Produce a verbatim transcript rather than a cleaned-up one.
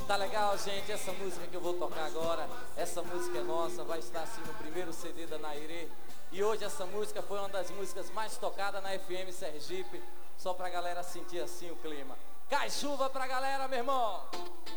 Tá legal, gente? Essa música que eu vou tocar agora, essa música é nossa, vai estar assim no primeiro C D da Nairê. E hoje essa música foi uma das músicas mais tocadas na F M Sergipe, só pra galera sentir assim o clima. Cai chuva pra galera, meu irmão!